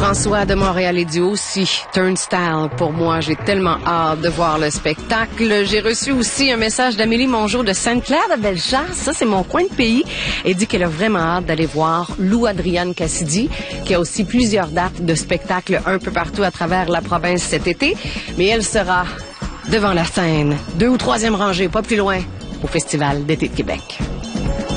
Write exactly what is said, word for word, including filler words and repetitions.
François de Montréal et dit aussi Turnstile. Pour moi, j'ai tellement hâte de voir le spectacle. J'ai reçu aussi un message d'Amélie Mongeau de Sainte-Claire-de-Bellechasse. Ça, c'est mon coin de pays. Elle dit qu'elle a vraiment hâte d'aller voir Lou Adrienne Cassidy, qui a aussi plusieurs dates de spectacles un peu partout à travers la province cet été. Mais elle sera devant la scène, deux ou troisième rangée, pas plus loin, au Festival d'été de Québec.